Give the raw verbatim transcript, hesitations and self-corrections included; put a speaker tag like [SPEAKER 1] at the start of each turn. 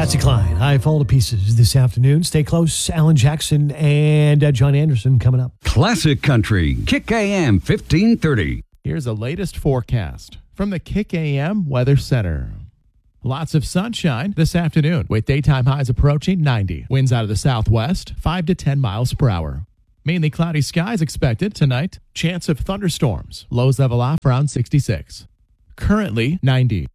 [SPEAKER 1] Patsy Cline, I fall to pieces this afternoon. Stay close. Alan Jackson and uh, John Anderson coming up.
[SPEAKER 2] Classic Country, Kick A M fifteen thirty.
[SPEAKER 3] Here's the latest forecast from the Kick A M Weather Center. Lots of sunshine this afternoon with daytime highs approaching ninety. Winds out of the southwest, five to ten miles per hour. Mainly cloudy skies expected tonight. Chance of thunderstorms. Lows level off around sixty-six. Currently ninety.